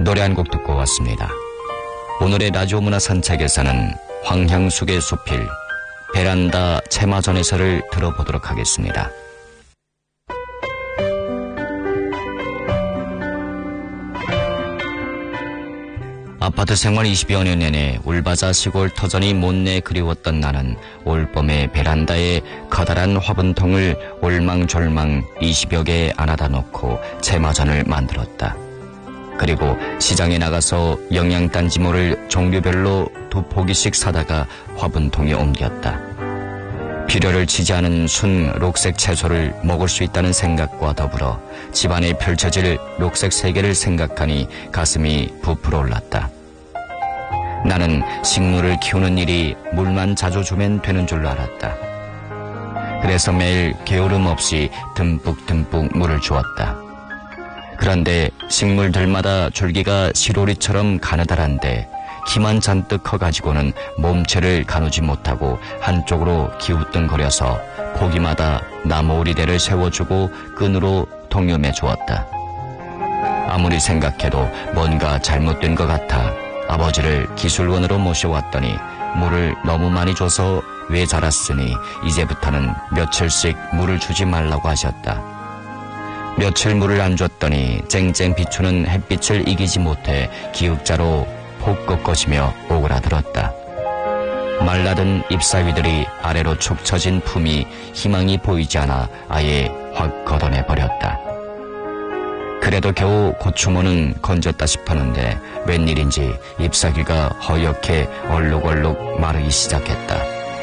노래 한 곡 듣고 왔습니다. 오늘의 라디오 문화 산책에서는 황향숙의 수필 베란다 채마전에서를 들어보도록 하겠습니다. 아파트 생활 20여 년 내내 울바자 시골 터전이 못내 그리웠던 나는 올봄에 베란다에 커다란 화분통을 올망졸망 20여 개 안아다 놓고 채마전을 만들었다. 그리고 시장에 나가서 영양단지모를 종류별로 2포기씩 사다가 화분통에 옮겼다. 비료를 치지 않은 순 녹색 채소를 먹을 수 있다는 생각과 더불어 집안에 펼쳐질 녹색 세계를 생각하니 가슴이 부풀어 올랐다. 나는 식물을 키우는 일이 물만 자주 주면 되는 줄로 알았다. 그래서 매일 게으름 없이 듬뿍듬뿍 물을 주었다. 그런데 식물들마다 줄기가 시로리처럼 가느다란데 키만 잔뜩 커가지고는 몸체를 가누지 못하고 한쪽으로 기우뚱거려서 포기마다 나무 오리대를 세워주고 끈으로 동염해 주었다. 아무리 생각해도 뭔가 잘못된 것 같아 아버지를 기술원으로 모셔왔더니 물을 너무 많이 줘서 왜 자랐으니 이제부터는 며칠씩 물을 주지 말라고 하셨다. 며칠 물을 안 줬더니 쨍쨍 비추는 햇빛을 이기지 못해 기역자로 폭 꺾어지며 오그라들었다. 말라든 잎사귀들이 아래로 축 처진 품이 희망이 보이지 않아 아예 확 걷어내버렸다. 그래도 겨우 고추모는 건졌다 싶었는데 웬일인지 잎사귀가 허옇게 얼룩얼룩 마르기 시작했다.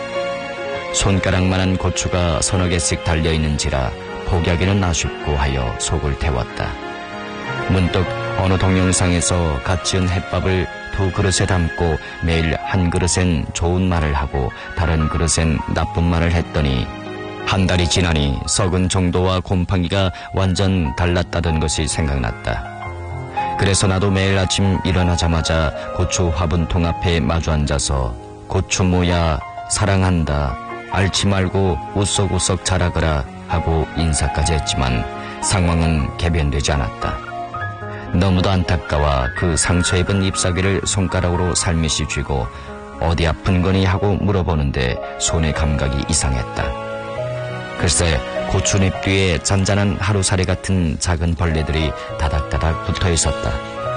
손가락만한 고추가 서너 개씩 달려있는지라 포기하기는 아쉽고 하여 속을 태웠다. 문득 어느 동영상에서 갓 지은 햇밥을 2그릇에 담고 매일 한 그릇엔 좋은 말을 하고 다른 그릇엔 나쁜 말을 했더니 한 달이 지나니 썩은 정도와 곰팡이가 완전 달랐다던 것이 생각났다. 그래서 나도 매일 아침 일어나자마자 고추 화분통 앞에 마주 앉아서 고추모야 사랑한다 앓지 말고 우석우석 자라거라 하고 인사까지 했지만 상황은 개변되지 않았다. 너무도 안타까워 그 상처 입은 잎사귀를 손가락으로 살며시 쥐고 어디 아픈 거니 하고 물어보는데 손의 감각이 이상했다. 글쎄 고추잎 뒤에 잔잔한 하루살이 같은 작은 벌레들이 다닥다닥 붙어 있었다.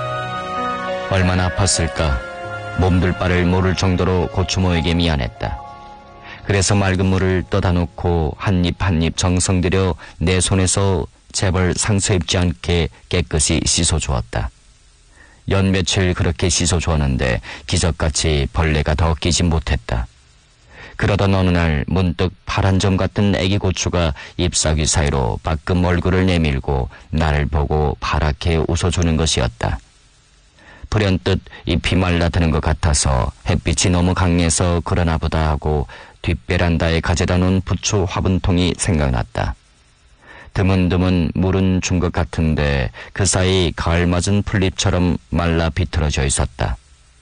얼마나 아팠을까. 몸둘 바를 모를 정도로 고추모에게 미안했다. 그래서 맑은 물을 떠다 놓고 한 입 한 입 정성 들여 내 손에서 제발 상처 입지 않게 깨끗이 씻어주었다. 연 며칠 그렇게 씻어주었는데 기적같이 벌레가 더 끼지 못했다. 그러던 어느 날 문득 파란 점 같은 애기 고추가 잎사귀 사이로 빠끔 얼굴을 내밀고 나를 보고 파랗게 웃어주는 것이었다. 불현듯 잎이 말라드는 것 같아서 햇빛이 너무 강해서 그러나 보다 하고 뒷베란다에 가져다 놓은 부추 화분통이 생각났다. 드문드문 물은 준 것 같은데 그 사이 가을 맞은 풀잎처럼 말라 비틀어져 있었다.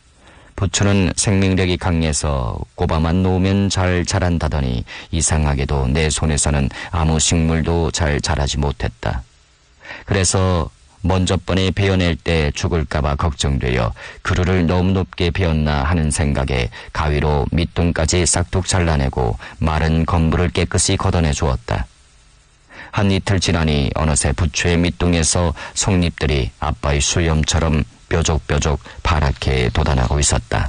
부추는 생명력이 강해서 꼽아만 놓으면 잘 자란다더니 이상하게도 내 손에서는 아무 식물도 잘 자라지 못했다. 그래서 먼저 번에 베어낼 때 죽을까봐 걱정되어 그루를 너무 높게 베었나 하는 생각에 가위로 밑둥까지 싹둑 잘라내고 마른 건물을 깨끗이 걷어내 주었다. 한 이틀 지나니 어느새 부추의 밑둥에서 속잎들이 아빠의 수염처럼 뾰족뾰족 파랗게 돋아나고 있었다.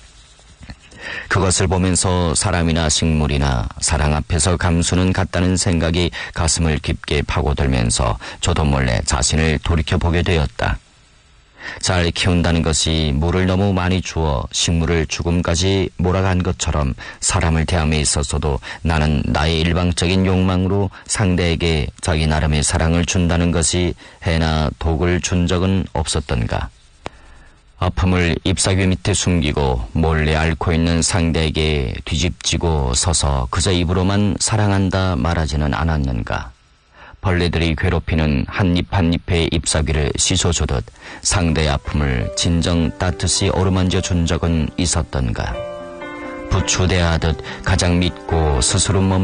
그것을 보면서 사람이나 식물이나 사랑 앞에서 감수는 같다는 생각이 가슴을 깊게 파고들면서 저도 몰래 자신을 돌이켜보게 되었다. 잘 키운다는 것이 물을 너무 많이 주어 식물을 죽음까지 몰아간 것처럼 사람을 대함에 있어서도 나는 나의 일방적인 욕망으로 상대에게 자기 나름의 사랑을 준다는 것이 해나 독을 준 적은 없었던가. 아픔을 잎사귀 밑에 숨기고 몰래 앓고 있는 상대에게 뒤집지고 서서 그저 입으로만 사랑한다 말하지는 않았는가. 벌레들이 괴롭히는 한 잎 한 잎의 잎사귀를 씻어주듯 상대의 아픔을 진정 따뜻이 어루만져 준 적은 있었던가. 부추대하듯 가장 믿고 스스럼